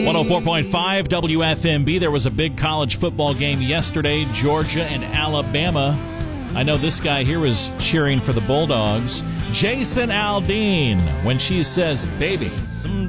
104.5 WFMB. There was a big college football game yesterday, Georgia and Alabama. I know this guy here was cheering for the Bulldogs. Jason Aldean, when she says, baby.